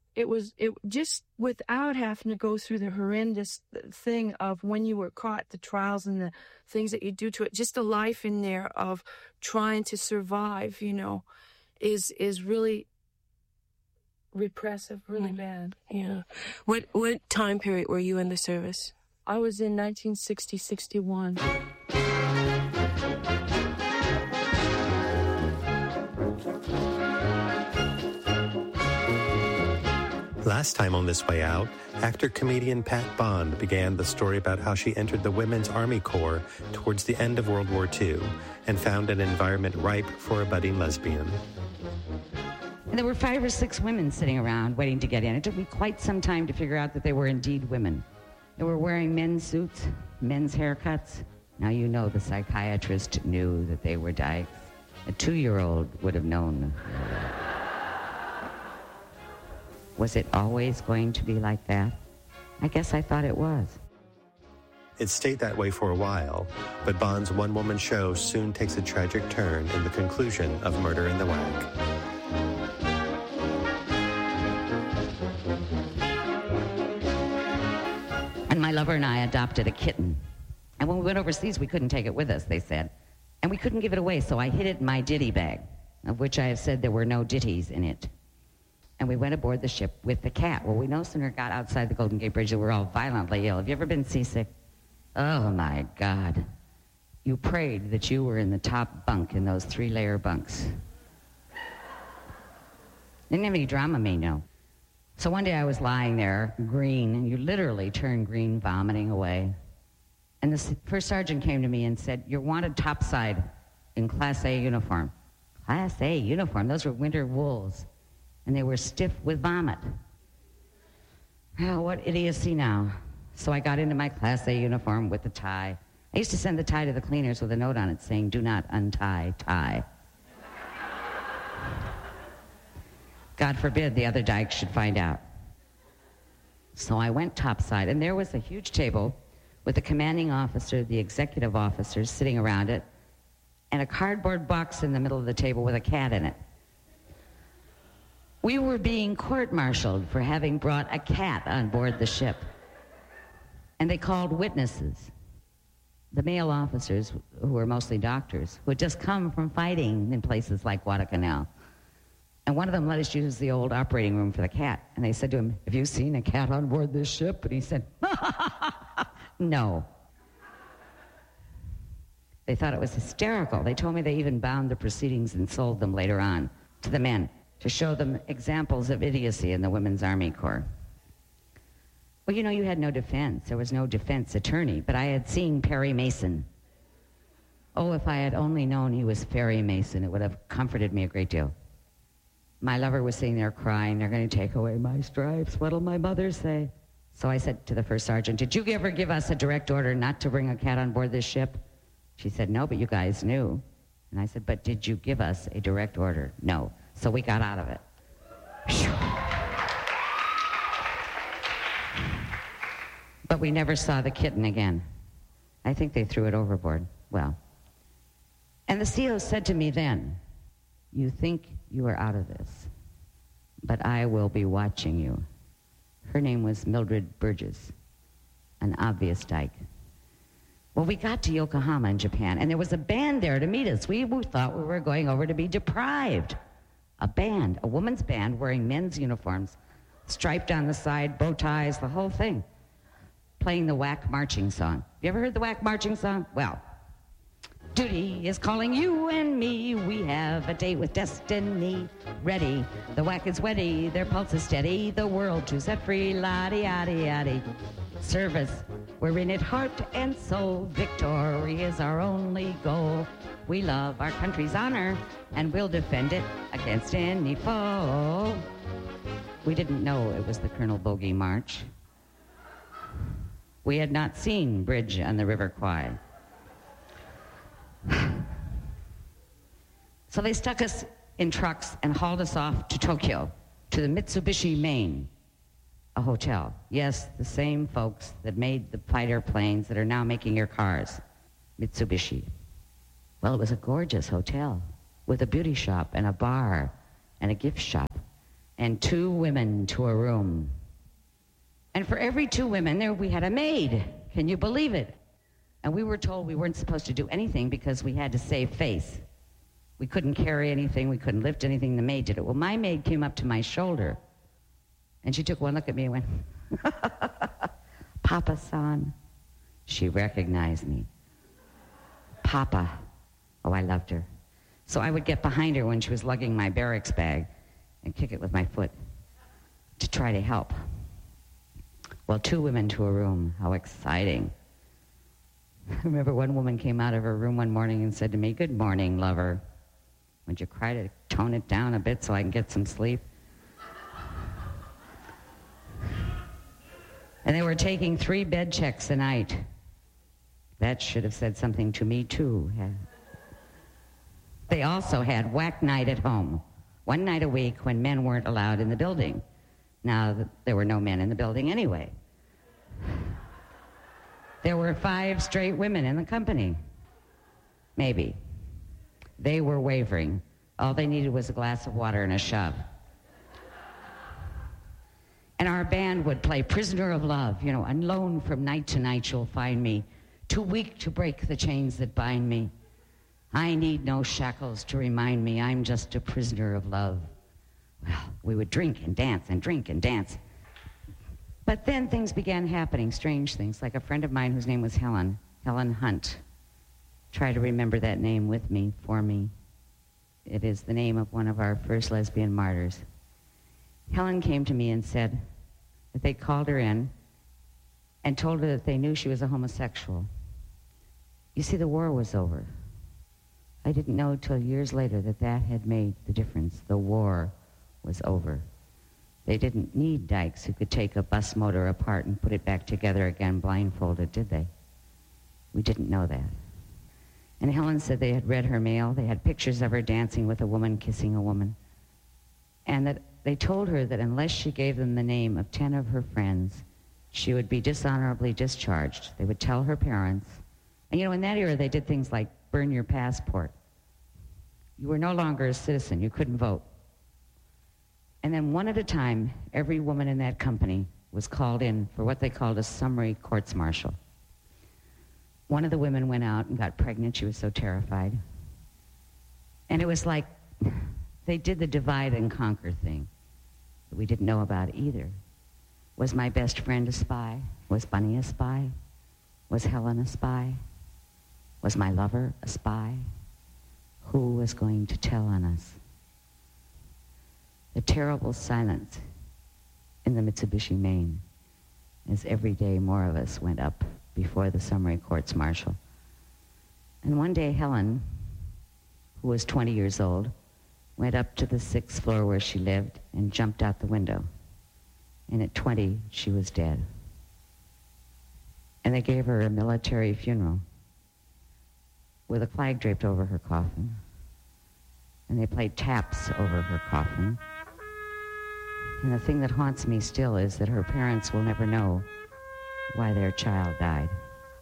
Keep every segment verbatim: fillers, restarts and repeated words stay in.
It was it just without having to go through the horrendous thing of when you were caught, the trials and the things that you do to it. Just a life in there of trying to survive, you know, is is really repressive, really mm. bad. Yeah. What what time period were you in the service? I was in nineteen sixty, sixty-one. Last time on This Way Out, actor-comedian Pat Bond began the story about how she entered the Women's Army Corps towards the end of World War Two and found an environment ripe for a budding lesbian. And there were five or six women sitting around waiting to get in. It took me quite some time to figure out that they were indeed women. They were wearing men's suits, men's haircuts. Now you know the psychiatrist knew that they were dykes. A two-year-old would have known. Was it always going to be like that? I guess I thought it was. It stayed that way for a while, but Bond's one-woman show soon takes a tragic turn in the conclusion of Murder in the W A C. And my lover and I adopted a kitten. And when we went overseas, we couldn't take it with us, they said. And we couldn't give it away, so I hid it in my ditty bag, of which I have said there were no ditties in it. And we went aboard the ship with the cat. Well, we no sooner got outside the Golden Gate Bridge than we were all violently ill. Have you ever been seasick? Oh, my God. You prayed that you were in the top bunk in those three-layer bunks. Didn't have any Dramamine, no. So one day I was lying there, green, and you literally turned green, vomiting away. And the first sergeant came to me and said, "You're wanted topside in Class A uniform." Class A uniform? Those were winter wools. And they were stiff with vomit. Oh, what idiocy now. So I got into my Class A uniform with the tie. I used to send the tie to the cleaners with a note on it saying, "Do not untie tie." God forbid the other dykes should find out. So I went topside, and there was a huge table with the commanding officer, the executive officers sitting around it, and a cardboard box in the middle of the table with a cat in it. We were being court-martialed for having brought a cat on board the ship. And they called witnesses. The male officers, who were mostly doctors, who had just come from fighting in places like Guadalcanal. And one of them let us use the old operating room for the cat. And they said to him, "Have you seen a cat on board this ship?" And he said, "No." They thought it was hysterical. They told me they even bound the proceedings and sold them later on to the men, to show them examples of idiocy in the Women's Army Corps. Well, you know, you had no defense. There was no defense attorney, but I had seen Perry Mason. Oh, if I had only known he was Perry Mason, it would have comforted me a great deal. My lover was sitting there crying, "They're going to take away my stripes. What'll my mother say?" So I said to the first sergeant, "Did you ever give us a direct order not to bring a cat on board this ship?" She said, "No, but you guys knew." And I said, "But did you give us a direct order?" "No." So we got out of it. Whew. But we never saw the kitten again. I think they threw it overboard. Well. And the C O said to me then, "You think you are out of this, but I will be watching you." Her name was Mildred Burgess, an obvious dyke. Well, we got to Yokohama in Japan, and there was a band there to meet us. We thought we were going over to be deprived. A band, a woman's band wearing men's uniforms, striped on the side, bow ties, the whole thing, playing the W A C marching song. You ever heard the W A C marching song? Well, duty is calling you and me. We have a date with destiny. Ready, the W A C is ready. Their pulse is steady. The world to set free. La-di-ya-di-ya-di. Service, we're in it heart and soul. Victory is our only goal. We love our country's honor, and we'll defend it against any foe. We didn't know it was the Colonel Bogey March. We had not seen Bridge on the River Kwai. So they stuck us in trucks and hauled us off to Tokyo, to the Mitsubishi Maine, a hotel. Yes, the same folks that made the fighter planes that are now making your cars, Mitsubishi. Well, it was a gorgeous hotel with a beauty shop and a bar and a gift shop and two women to a room. And for every two women there, we had a maid. Can you believe it? And we were told we weren't supposed to do anything because we had to save face. We couldn't carry anything. We couldn't lift anything. The maid did it. Well, my maid came up to my shoulder, and she took one look at me and went, Papa-san. She recognized me. Papa. Oh, I loved her. So I would get behind her when she was lugging my barracks bag and kick it with my foot to try to help. Well, two women to a room. How exciting. I remember one woman came out of her room one morning and said to me, "Good morning, lover. Would you try to tone it down a bit so I can get some sleep?" And they were taking three bed checks a night. That should have said something to me, too. They also had whack night at home, one night a week when men weren't allowed in the building. Now, there were no men in the building anyway. There were five straight women in the company. Maybe. They were wavering. All they needed was a glass of water and a shove. And our band would play Prisoner of Love. You know, alone from night to night you'll find me, too weak to break the chains that bind me. I need no shackles to remind me I'm just a prisoner of love. Well, we would drink and dance and drink and dance. But then things began happening, strange things, like a friend of mine whose name was Helen, Helen Hunt. Try to remember that name with me, for me. It is the name of one of our first lesbian martyrs. Helen came to me and said that they called her in and told her that they knew she was a homosexual. You see, the war was over. I didn't know till years later that that had made the difference. The war was over. They didn't need dykes who could take a bus motor apart and put it back together again blindfolded, did they? We didn't know that. And Helen said they had read her mail. They had pictures of her dancing with a woman, kissing a woman. And that they told her that unless she gave them the name of ten of her friends, she would be dishonorably discharged. They would tell her parents. And you know, in that era, they did things like burn your passport. You were no longer a citizen. You couldn't vote. And then one at a time, every woman in that company was called in for what they called a summary courts-martial. One of the women went out and got pregnant. She was so terrified. And it was like they did the divide and conquer thing that we didn't know about either. Was my best friend a spy? Was Bunny a spy? Was Helen a spy? Was my lover a spy? Who was going to tell on us? The terrible silence in the Mitsubishi Maine as every day more of us went up before the summary courts-martial. And one day Helen, who was twenty years old, went up to the sixth floor where she lived and jumped out the window. And at twenty, she was dead. And they gave her a military funeral with a flag draped over her coffin. And they played taps over her coffin. And the thing that haunts me still is that her parents will never know why their child died.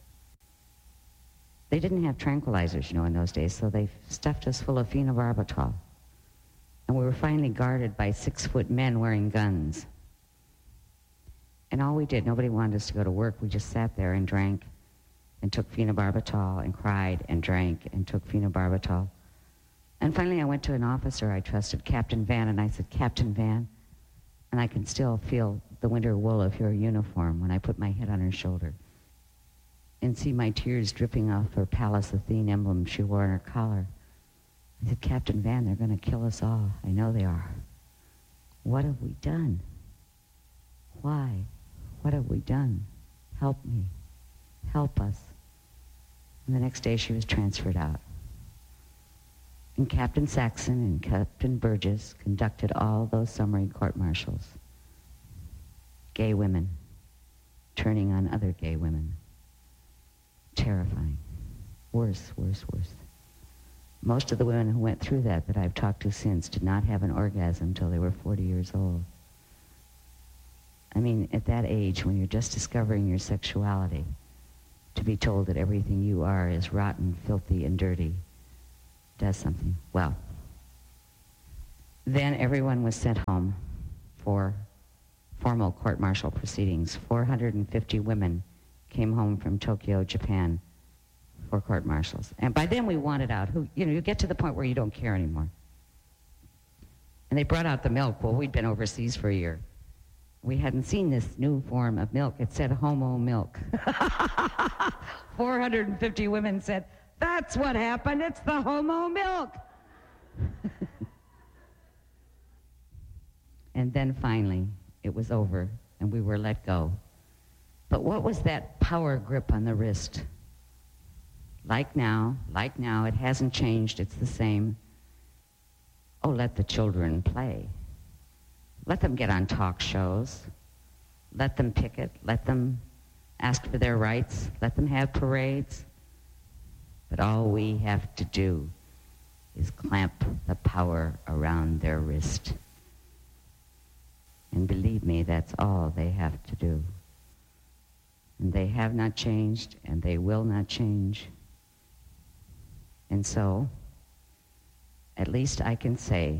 They didn't have tranquilizers, you know, in those days, so they stuffed us full of phenobarbital. And we were finally guarded by six-foot men wearing guns. And all we did, nobody wanted us to go to work. We just sat there and drank and took phenobarbital and cried and drank and took phenobarbital. And finally I went to an officer I trusted, Captain Van, and I said, "Captain Van," and I can still feel the winter wool of your uniform when I put my head on her shoulder and see my tears dripping off her Pallas Athene emblem she wore on her collar. I said, "Captain Van, they're going to kill us all. I know they are. What have we done? Why? What have we done? Help me. Help us." And the next day she was transferred out. And Captain Saxon and Captain Burgess conducted all those summary court-martials. Gay women turning on other gay women. Terrifying. Worse, worse, worse. Most of the women who went through that that I've talked to since did not have an orgasm till they were forty years old. I mean, at that age, when you're just discovering your sexuality, to be told that everything you are is rotten, filthy, and dirty does something. Well, then everyone was sent home. for formal court-martial proceedings. four hundred fifty women came home from Tokyo, Japan, for court-martials. And by then we wanted out. Who, you know, you get to the point where you don't care anymore. And they brought out the milk. Well, we'd been overseas for a year. We hadn't seen this new form of milk. It said homo milk. four hundred fifty women said, that's what happened. It's the homo milk. And then finally, it was over, and we were let go. But what was that power grip on the wrist? Like now, like now, it hasn't changed. It's the same. Oh, let the children play. Let them get on talk shows. Let them picket. Let them ask for their rights. Let them have parades. But all we have to do is clamp the power around their wrist. And believe me, that's all they have to do. And they have not changed, and they will not change. And so, at least I can say,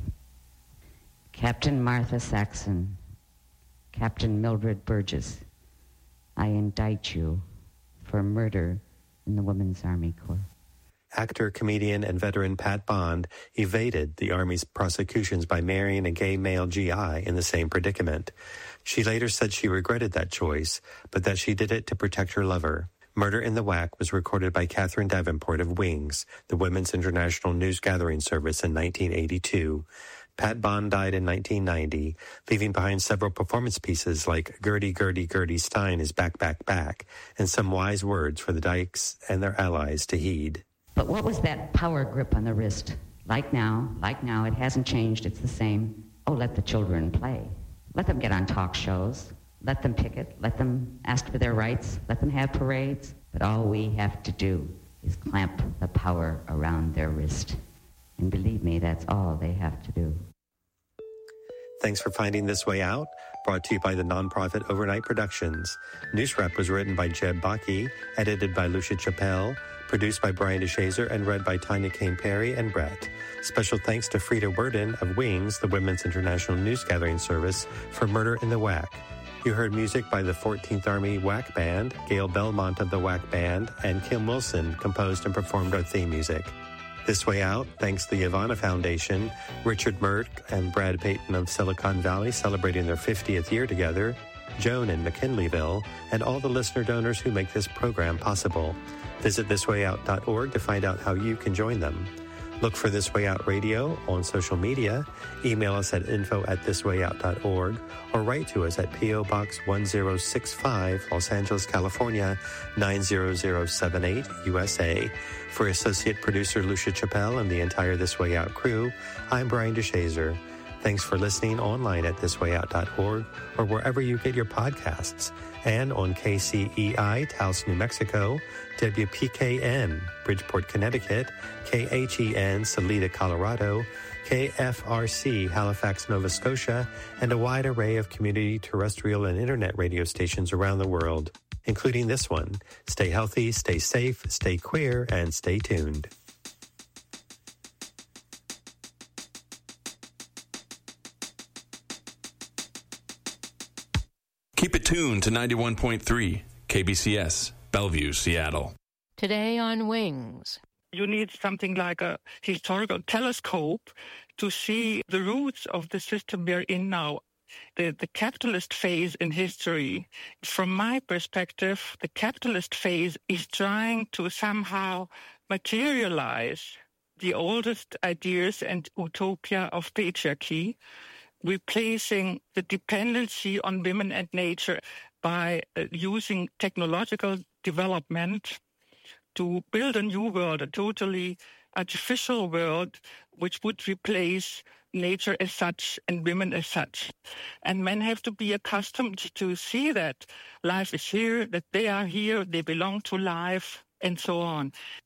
Captain Martha Saxon, Captain Mildred Burgess, I indict you for murder in the Women's Army Corps. Actor, comedian, and veteran Pat Bond evaded the Army's prosecutions by marrying a gay male G I in the same predicament. She later said she regretted that choice, but that she did it to protect her lover. Murder in the W A C was recorded by Catherine Davenport of Wings, the Women's International News Gathering Service, in nineteen eighty-two. Pat Bond died in nineteen ninety, leaving behind several performance pieces like Gertie, Gertie, Gertie Stein is back, back, back, and some wise words for the Dykes and their allies to heed. But what was that power grip on the wrist? Like now, like now, it hasn't changed. It's the same. Oh, let the children play. Let them get on talk shows. Let them picket. Let them ask for their rights. Let them have parades. But all we have to do is clamp the power around their wrist. And believe me, that's all they have to do. Thanks for finding This Way Out, brought to you by the nonprofit Overnight Productions. News Rep was written by Jeb Bakke, edited by Lucia Chappelle, produced by Brian DeShazer, and read by Tanya Kane Perry and Brett. Special thanks to Frida Worden of Wings, the Women's International News Gathering Service, for Murder in the W A C. You heard music by the fourteenth Army W A C Band, Gail Belmont of the W A C Band, and Kim Wilson composed and performed our theme music. This Way Out, thanks to the Ivana Foundation, Richard Merck and Brad Payton of Silicon Valley celebrating their fiftieth year together, Joan in McKinleyville, and all the listener donors who make this program possible. Visit this way out dot org to find out how you can join them. Look for This Way Out Radio on social media, email us at info at this way out dot org, or write to us at P O. Box one zero six five, Los Angeles, California, nine zero zero seven eight, U S A. For Associate Producer Lucia Chappelle and the entire This Way Out crew, I'm Brian DeShazer. Thanks for listening online at this way out dot org or wherever you get your podcasts, and on K C E I, Taos, New Mexico, W P K N, Bridgeport, Connecticut, K H E N, Salida, Colorado, K F R C, Halifax, Nova Scotia, and a wide array of community terrestrial and internet radio stations around the world, including this one. Stay healthy, stay safe, stay queer, and stay tuned. Keep it tuned to ninety-one point three K B C S, Bellevue, Seattle. Today on Wings. You need something like a historical telescope to see the roots of the system we're in now. The, the capitalist phase in history, from my perspective, the capitalist phase is trying to somehow materialize the oldest ideas and utopia of patriarchy, replacing the dependency on women and nature by uh, using technological development to build a new world, a totally artificial world, which would replace nature as such and women as such. And men have to be accustomed to see that life is here, that they are here, they belong to life, and so on.